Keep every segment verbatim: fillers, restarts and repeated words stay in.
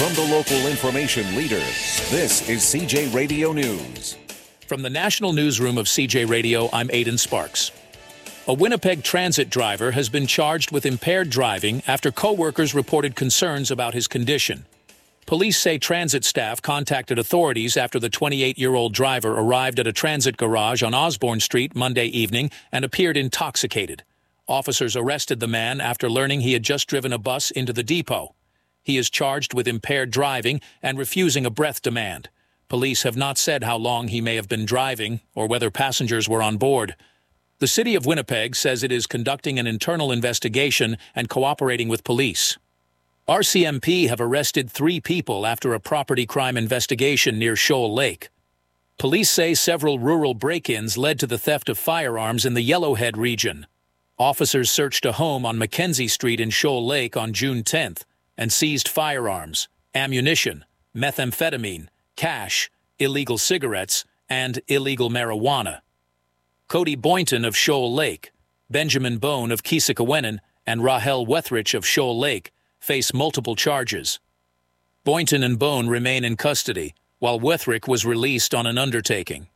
From the local information leader, this is C J Radio News. From the National Newsroom of C J Radio, I'm Aidan Sparks. A Winnipeg transit driver has been charged with impaired driving after co-workers reported concerns about his condition. Police say transit staff contacted authorities after the twenty-eight-year-old driver arrived at a transit garage on Osborne Street Monday evening and appeared intoxicated. Officers arrested the man after learning he had just driven a bus into the depot. He is charged with impaired driving and refusing a breath demand. Police have not said how long he may have been driving or whether passengers were on board. The City of Winnipeg says it is conducting an internal investigation and cooperating with police. R C M P have arrested three people after a property crime investigation near Shoal Lake. Police say several rural break-ins led to the theft of firearms in the Yellowhead region. Officers searched a home on Mackenzie Street in Shoal Lake on June tenth and seized firearms, ammunition, methamphetamine, cash, illegal cigarettes, and illegal marijuana. Cody Boynton of Shoal Lake, Benjamin Bone of Keesikawenan, and Rahel Wethrich of Shoal Lake face multiple charges. Boynton and Bone remain in custody, while Wethrich was released on an undertaking.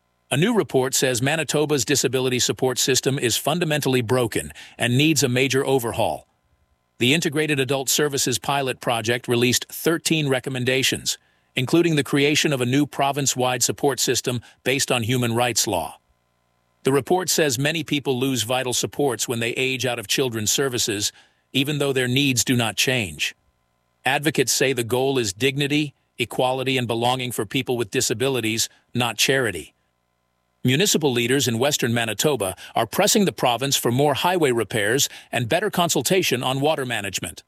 A new report says Manitoba's disability support system is fundamentally broken and needs a major overhaul. The Integrated Adult Services Pilot Project released thirteen recommendations, including the creation of a new province-wide support system based on human rights law. The report says many people lose vital supports when they age out of children's services, even though their needs do not change. Advocates say the goal is dignity, equality, and belonging for people with disabilities, not charity. Municipal leaders in western Manitoba are pressing the province for more highway repairs and better consultation on water management.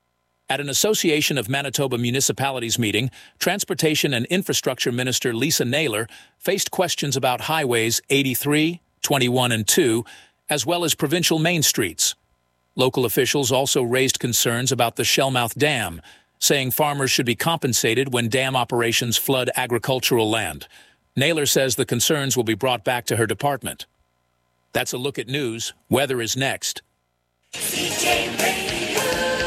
At an Association of Manitoba Municipalities meeting, Transportation and Infrastructure Minister Lisa Naylor faced questions about highways eighty-three, twenty-one, and two, as well as provincial main streets. Local officials also raised concerns about the Shellmouth Dam, saying farmers should be compensated when dam operations flood agricultural land. Naylor says the concerns will be brought back to her department. That's a look at news. Weather is next. C J Radio,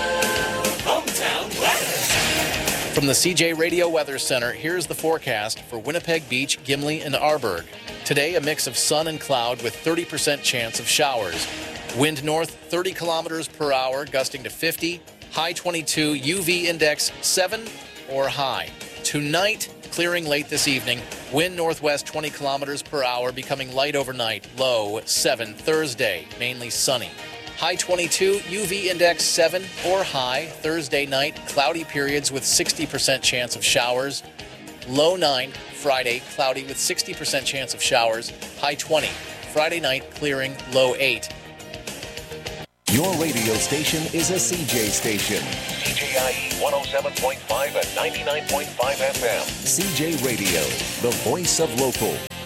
hometown weather. From the C J Radio Weather Center, here's the forecast for Winnipeg Beach, Gimli, and Arborg. Today, a mix of sun and cloud with thirty percent chance of showers. Wind north thirty kilometers per hour, gusting to fifty. High twenty-two, U V index seven or high. Tonight, clearing late this evening. Wind northwest twenty kilometers per hour, becoming light overnight. Low seven. Thursday, mainly sunny. High twenty-two, U V index seven or high. Thursday night, cloudy periods with sixty percent chance of showers. Low nine. Friday, cloudy with sixty percent chance of showers. High twenty. Friday night, clearing. Low eight. Your radio station is a C J station. C J I E one oh seven point five and ninety-nine point five F M. C J Radio, the voice of local.